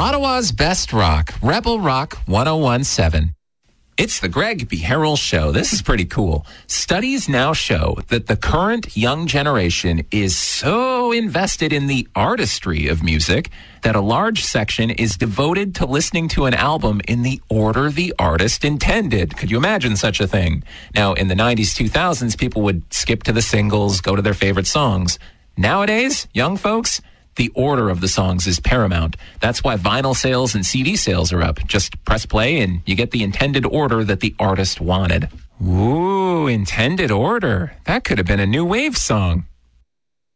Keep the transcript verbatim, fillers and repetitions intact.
Ottawa's best rock, Rebel Rock one oh one point seven. It's the Greg B. Harrell Show. This is pretty cool. Studies now show that the current young generation is so invested in the artistry of music that a large section is devoted to listening to an album in the order the artist intended. Could you imagine such a thing? Now, in the nineties, two thousands, people would skip to the singles, go to their favorite songs. Nowadays, young folks, the order of the songs is paramount. That's why vinyl sales and C D sales are up. Just press play and you get the intended order that the artist wanted. Ooh, intended order. That could have been a new wave song.